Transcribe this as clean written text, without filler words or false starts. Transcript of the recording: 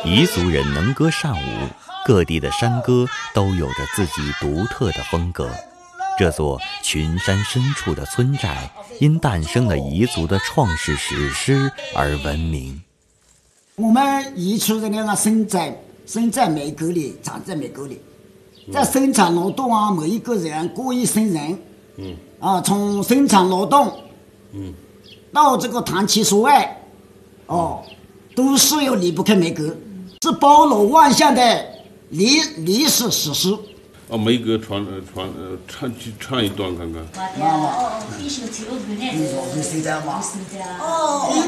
彝族人能歌善舞，各地的山歌都有着自己独特的风格。这座群山深处的村寨，因诞生了彝族的创世史诗而闻名。 我们彝族人呢，生在美沟里，长在美沟里，在生产劳动啊，每一个人过一生人，从生产劳动，到这个谈情说爱，都是要离不开梅沟，是包罗万象的历史史诗。 梅沟唱一段看看。